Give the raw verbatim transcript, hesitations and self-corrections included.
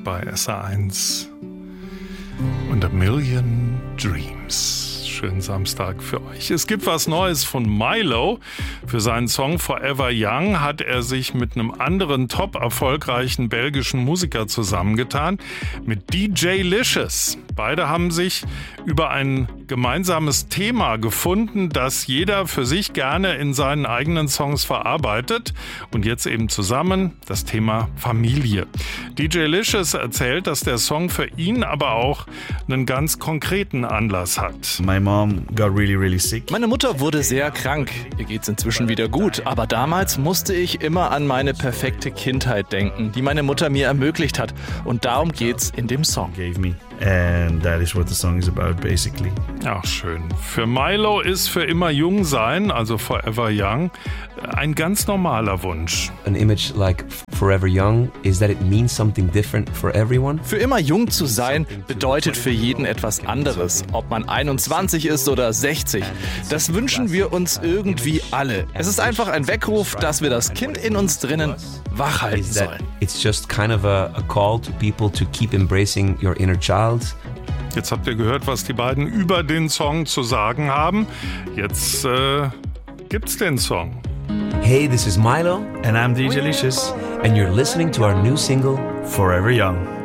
bei S R eins und A Million Dreams. Schönen Samstag für euch. Es gibt was Neues von Milo. Für seinen Song Forever Young hat er sich mit einem anderen top erfolgreichen belgischen Musiker zusammengetan, mit D J Licious. Beide haben sich über ein gemeinsames Thema gefunden, das jeder für sich gerne in seinen eigenen Songs verarbeitet. Und jetzt eben zusammen das Thema Familie. D J Licious erzählt, dass der Song für ihn aber auch einen ganz konkreten Anlass hat. My mom got really, really sick. Meine Mutter wurde sehr krank. Ihr geht's inzwischen wieder gut. Aber damals musste ich immer an meine perfekte Kindheit denken, die meine Mutter mir ermöglicht hat. Und darum geht's in dem Song. Gave me. And that is what the song is about, basically. Ach, schön. Für Milo ist für immer jung sein, also Forever Young, ein ganz normaler Wunsch. An image like Forever Young is that it means something different for everyone. Für immer jung zu sein bedeutet für jeden etwas anderes, ob man einundzwanzig ist oder sechzig. Das wünschen wir uns irgendwie alle. Es ist einfach ein Weckruf, dass wir das Kind in uns drinnen wach halten sollen. It's just kind of a, a call to people to keep embracing your inner child. Jetzt habt ihr gehört, was die beiden über den Song zu sagen haben. Jetzt äh, gibt's den Song. Hey, this is Milo. And I'm D J Licious. And you're listening to our new single, Forever Young.